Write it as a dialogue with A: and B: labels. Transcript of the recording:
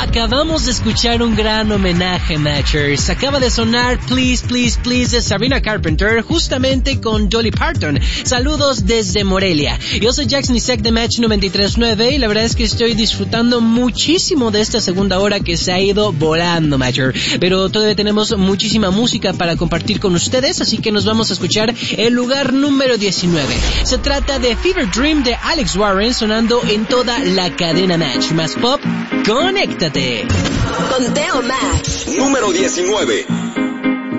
A: Acabamos de escuchar un gran homenaje, Matchers. Acaba de sonar Please, Please, Please de Sabrina Carpenter, justamente con Dolly Parton. Saludos desde Morelia. Yo soy Jackson Isaac de Match 93.9 y la verdad es que estoy disfrutando muchísimo de esta segunda hora que se ha ido volando, Matcher. Pero todavía tenemos muchísima música para compartir con ustedes, así que nos vamos a escuchar el lugar número 19. Se trata de Fever Dream de Alex Warren, sonando en toda la cadena Match. Más pop, conéctate.
B: Conteo Match.
C: Número 19.